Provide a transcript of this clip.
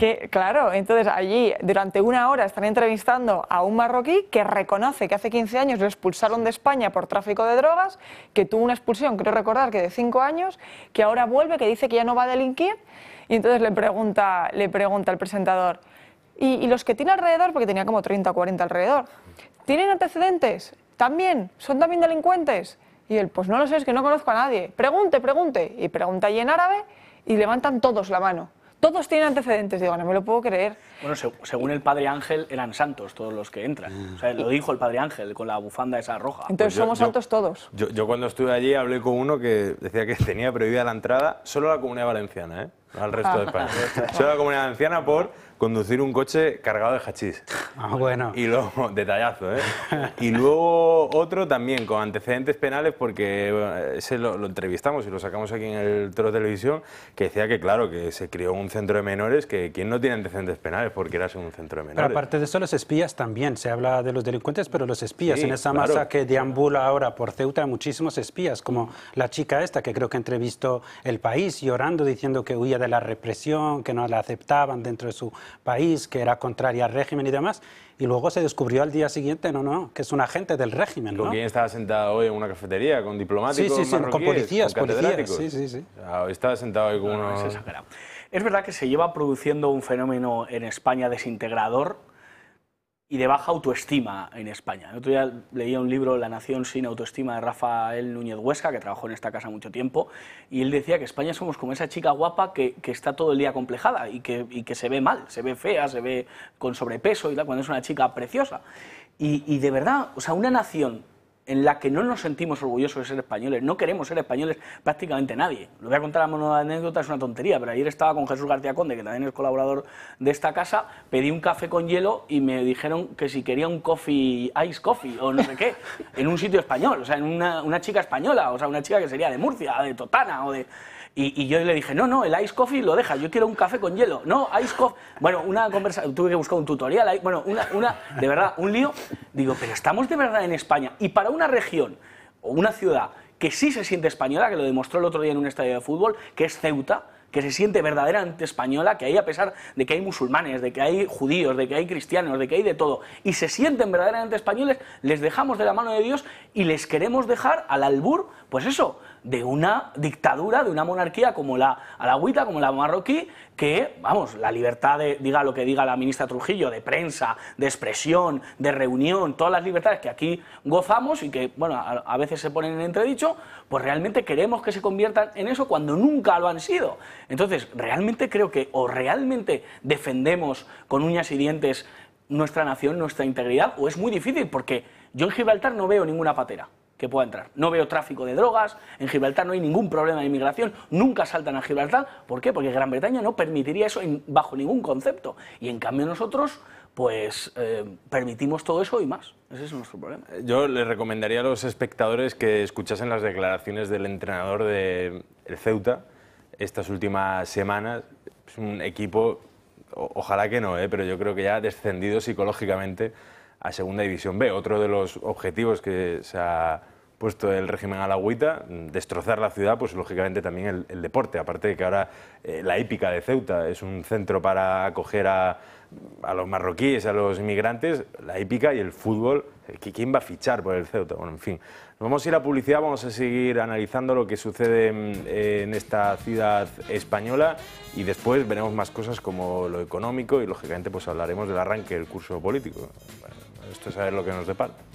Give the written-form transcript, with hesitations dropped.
Claro, entonces allí durante una hora están entrevistando a un marroquí que reconoce que hace 15 años lo expulsaron de España por tráfico de drogas, que tuvo una expulsión, creo recordar que de 5 años, que ahora vuelve, que dice que ya no va a delinquir, y entonces le pregunta el presentador, ¿y los que tiene alrededor, porque tenía como 30 o 40 alrededor, tienen antecedentes? ¿También? ¿Son también delincuentes? Y él, pues no lo sé, es que no conozco a nadie. Pregunte. Y pregunta allí en árabe y levantan todos la mano. Todos tienen antecedentes. Digo, no me lo puedo creer. Bueno, según el padre Ángel, eran santos todos los que entran. O sea, lo dijo el padre Ángel con la bufanda esa roja. Entonces somos santos todos. Yo cuando estuve allí hablé con uno que decía que tenía prohibida la entrada solo a la Comunidad Valenciana, no al resto de España. Solo a la Comunidad Valenciana por conducir un coche cargado de hachís. Bueno. Y luego, detallazo, Y luego otro también con antecedentes penales, porque ese lo entrevistamos y lo sacamos aquí en el Toro Televisión, que decía que claro, que se crió en un centro de menores, que quien no tiene antecedentes penales porque eras en un centro de menores. Pero aparte de eso, los espías también. Se habla de los delincuentes, pero los espías. Sí, en esa claro. masa que deambula ahora por Ceuta hay muchísimos espías, como la chica esta que creo que entrevistó El País, llorando, diciendo que huía de la represión, que no la aceptaban dentro de su país, que era contraria al régimen y demás, y luego se descubrió al día siguiente, que es un agente del régimen. ¿Con quién estaba sentado hoy en una cafetería? ¿Con diplomáticos marroquíes? Con policías, ¿Con catedráticos? Sí. Hoy estaba sentado ahí con unos... Es verdad que se lleva produciendo un fenómeno en España desintegrador y de baja autoestima en España. El otro día leía un libro, La nación sin autoestima, de Rafael Núñez Huesca, que trabajó en esta casa mucho tiempo, y él decía que España somos como esa chica guapa que está todo el día complejada y que se ve mal, se ve fea, se ve con sobrepeso y tal, cuando es una chica preciosa. Y de verdad, o sea, una nación en la que no nos sentimos orgullosos de ser españoles, no queremos ser españoles prácticamente nadie. Lo voy a contar a modo de anécdota, es una tontería, pero ayer estaba con Jesús García Conde, que también es colaborador de esta casa, pedí un café con hielo y me dijeron que si quería un ice coffee o no sé qué, en un sitio español, o sea, en una chica española, o sea, una chica que sería de Murcia, de Totana o de... Y yo le dije, no, el ice coffee lo deja, yo quiero un café con hielo. No, ice coffee. Bueno, una conversación, tuve que buscar un tutorial, bueno, de verdad, un lío. Digo, pero estamos de verdad en España. Y para una región o una ciudad que sí se siente española, que lo demostró el otro día en un estadio de fútbol, que es Ceuta, que se siente verdaderamente española, que ahí, a pesar de que hay musulmanes, de que hay judíos, de que hay cristianos, de que hay de todo, y se sienten verdaderamente españoles, les dejamos de la mano de Dios y les queremos dejar al albur, pues eso, de una dictadura, de una monarquía como la alagüita, como la marroquí, que, vamos, la libertad de, diga lo que diga la ministra Trujillo, de prensa, de expresión, de reunión, todas las libertades que aquí gozamos y que, bueno, a veces se ponen en entredicho, pues realmente queremos que se conviertan en eso cuando nunca lo han sido. Entonces, realmente creo que o realmente defendemos con uñas y dientes nuestra nación, nuestra integridad, o es muy difícil, porque yo en Gibraltar no veo ninguna patera que pueda entrar. No veo tráfico de drogas, en Gibraltar no hay ningún problema de inmigración, nunca saltan a Gibraltar. ¿Por qué? Porque Gran Bretaña no permitiría eso bajo ningún concepto. Y en cambio nosotros, pues, permitimos todo eso y más. Ese es nuestro problema. Yo le recomendaría a los espectadores que escuchasen las declaraciones del entrenador del Ceuta estas últimas semanas. Es un equipo, ojalá que no, pero yo creo que ya ha descendido psicológicamente a Segunda División B. Otro de los objetivos que se ha puesto el régimen alagüita, destrozar la ciudad, pues lógicamente también el deporte, aparte de que ahora la hípica de Ceuta es un centro para acoger a los marroquíes, a los inmigrantes, la hípica y el fútbol. ¿Quién va a fichar por el Ceuta? Bueno, en fin. Nos vamos a ir a publicidad, vamos a seguir analizando lo que sucede en esta ciudad española y después veremos más cosas como lo económico y lógicamente pues hablaremos del arranque del curso político. Bueno, esto es saber lo que nos depara.